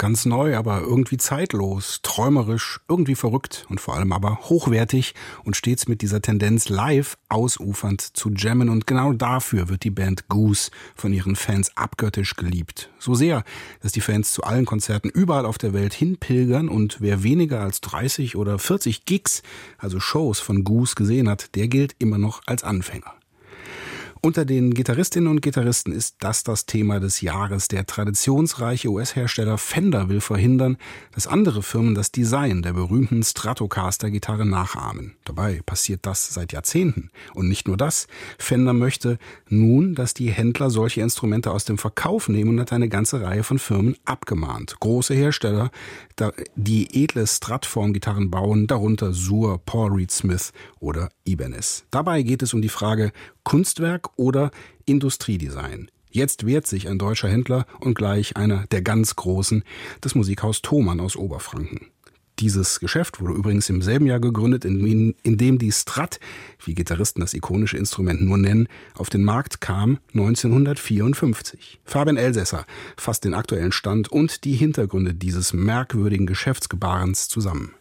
Ganz neu, aber irgendwie zeitlos, träumerisch, irgendwie verrückt und vor allem aber hochwertig und stets mit dieser Tendenz live ausufernd zu jammen. Und genau dafür wird die Band Goose von ihren Fans abgöttisch geliebt. So sehr, dass die Fans zu allen Konzerten überall auf der Welt hinpilgern und wer weniger als 30 oder 40 Gigs, also Shows von Goose gesehen hat, der gilt immer noch als Anfänger. Unter den Gitarristinnen und Gitarristen ist das Thema des Jahres. Der traditionsreiche US-Hersteller Fender will verhindern, dass andere Firmen das Design der berühmten Stratocaster-Gitarre nachahmen. Dabei passiert das seit Jahrzehnten. Und nicht nur das. Fender möchte nun, dass die Händler solche Instrumente aus dem Verkauf nehmen und hat eine ganze Reihe von Firmen abgemahnt. Große Hersteller, die edle Strat-Form-Gitarren bauen, darunter Suhr, Paul Reed Smith oder Ibanez. Dabei geht es um die Frage Kunstwerk oder Industriedesign. Jetzt wehrt sich ein deutscher Händler und gleich einer der ganz Großen, das Musikhaus Thomann aus Oberfranken. Dieses Geschäft wurde übrigens im selben Jahr gegründet, in dem die Strat, wie Gitarristen das ikonische Instrument nur nennen, auf den Markt kam 1954. Fabian Elsässer fasst den aktuellen Stand und die Hintergründe dieses merkwürdigen Geschäftsgebarens zusammen.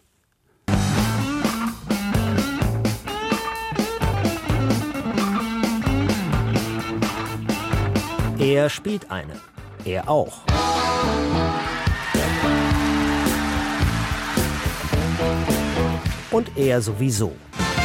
Er spielt eine. Er auch. Und er sowieso.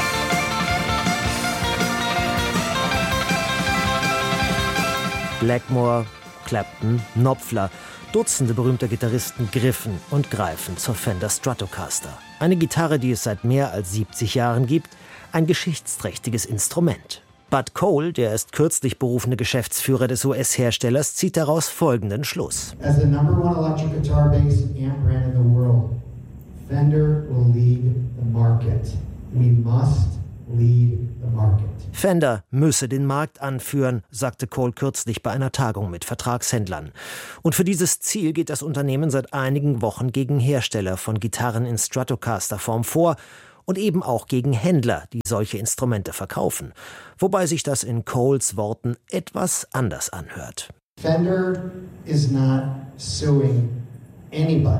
Blackmore, Clapton, Knopfler, Dutzende berühmter Gitarristen griffen und greifen zur Fender Stratocaster. Eine Gitarre, die es seit mehr als 70 Jahren gibt, ein geschichtsträchtiges Instrument. Bud Cole, der erst kürzlich berufene Geschäftsführer des US-Herstellers, zieht daraus folgenden Schluss. As the number one electric guitar bass amp brand in the world, Fender will lead the market. We must lead the market. Fender müsse den Markt anführen, sagte Cole kürzlich bei einer Tagung mit Vertragshändlern. Und für dieses Ziel geht das Unternehmen seit einigen Wochen gegen Hersteller von Gitarren in Stratocaster-Form vor und eben auch gegen Händler, die solche Instrumente verkaufen. Wobei sich das in Coles Worten etwas anders anhört. Fender is not suing anybody.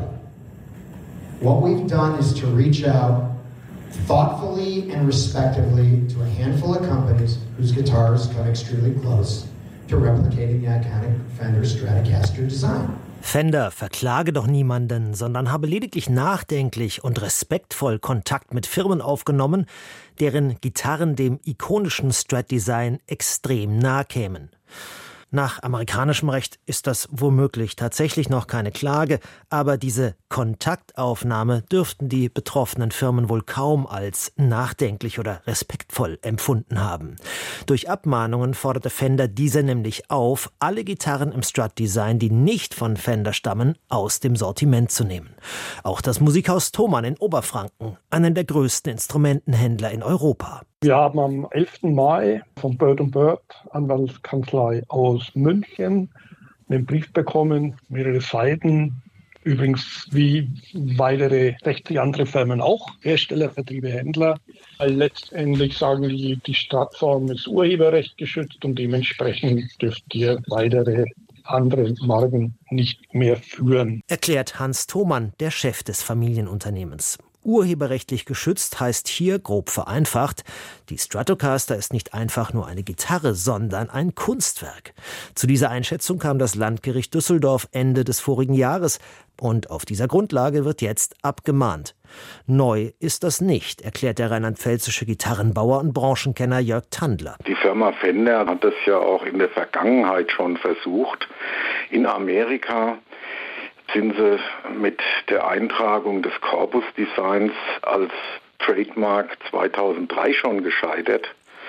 What we've done is to reach out thoughtfully and respectively to a handful of companies whose guitars come extremely close to replicating the iconic Fender Stratocaster design. Fender verklage doch niemanden, sondern habe lediglich nachdenklich und respektvoll Kontakt mit Firmen aufgenommen, deren Gitarren dem ikonischen Strat-Design extrem nahe kämen. Nach amerikanischem Recht ist das womöglich tatsächlich noch keine Klage, aber diese Kontaktaufnahme dürften die betroffenen Firmen wohl kaum als nachdenklich oder respektvoll empfunden haben. Durch Abmahnungen forderte Fender diese nämlich auf, alle Gitarren im Strat-Design, die nicht von Fender stammen, aus dem Sortiment zu nehmen. Auch das Musikhaus Thomann in Oberfranken, einen der größten Instrumentenhändler in Europa. Wir haben am 11. Mai von Bird & Bird, Anwaltskanzlei aus München, einen Brief bekommen, mehrere Seiten. Übrigens wie weitere 60 andere Firmen auch, Hersteller, Vertriebe, Händler. Weil letztendlich sagen die Stratform ist urheberrecht geschützt und dementsprechend dürft ihr weitere andere Marken nicht mehr führen. Erklärt Hans Thomann, der Chef des Familienunternehmens. Urheberrechtlich geschützt heißt hier, grob vereinfacht, die Stratocaster ist nicht einfach nur eine Gitarre, sondern ein Kunstwerk. Zu dieser Einschätzung kam das Landgericht Düsseldorf Ende des vorigen Jahres und auf dieser Grundlage wird jetzt abgemahnt. Neu ist das nicht, erklärt der rheinland-pfälzische Gitarrenbauer und Branchenkenner Jörg Tandler. Die Firma Fender hat das ja auch in der Vergangenheit schon versucht. In Amerika sind sie mit der Eintragung des Corpus-Designs als Trademark 2003 schon gescheitert.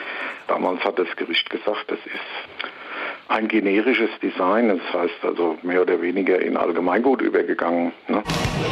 Damals hat das Gericht gesagt, das ist ein generisches Design, das heißt also mehr oder weniger in Allgemeingut übergegangen, ne?